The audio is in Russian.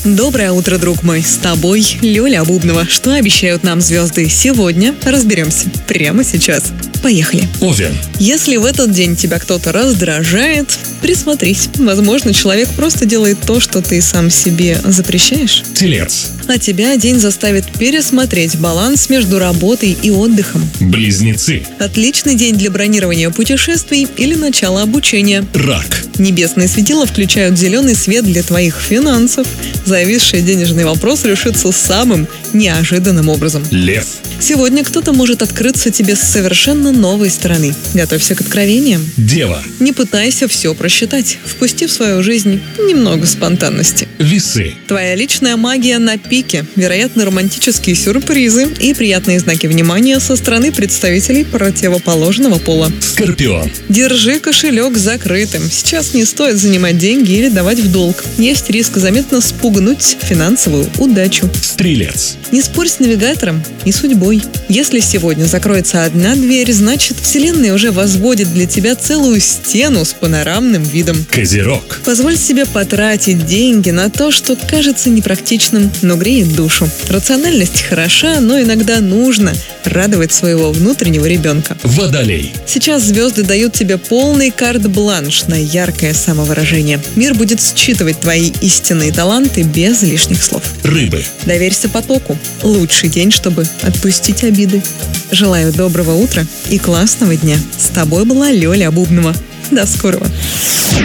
Доброе утро, друг мой. С тобой Лёля Бубнова. Что обещают нам звезды сегодня? Разберемся прямо сейчас. Поехали. Овен. Если в этот день тебя кто-то раздражает, присмотрись. Возможно, человек просто делает то, что ты сам себе запрещаешь. Телец. А тебя день заставит пересмотреть баланс между работой и отдыхом. Близнецы. Отличный день для бронирования путешествий или начала обучения. Рак. Небесные светила включают зеленый свет для твоих финансов. Зависший денежный вопрос решится самым неожиданным образом. Лев. Сегодня кто-то может открыться тебе с совершенно новой стороны. Готовься к откровениям. Дева. Не пытайся все просчитать. Впусти в свою жизнь немного спонтанности. Весы. Твоя личная магия на пике. Вероятно, романтические сюрпризы и приятные знаки внимания со стороны представителей противоположного пола. Скорпион. Держи кошелек закрытым. Сейчас не стоит занимать деньги или давать в долг. Есть риск заметно спугнуть финансовую удачу. Стрелец. Не спорь с навигатором и судьбой. Если сегодня закроется одна дверь, значит, Вселенная уже возводит для тебя целую стену с панорамным видом. Козерог. Позволь себе потратить деньги на то, что кажется непрактичным, но греет душу. Рациональность хороша, но иногда нужно радовать своего внутреннего ребенка. Водолей. Сейчас звезды дают тебе полный карт-бланш на яркое самовыражение. Мир будет считывать твои истинные таланты без лишних слов. Рыбы. Доверься потоку. Лучший день, чтобы отпустить обиды. Желаю доброго утра и классного дня. С тобой была Лёля Бубнова. До скорого.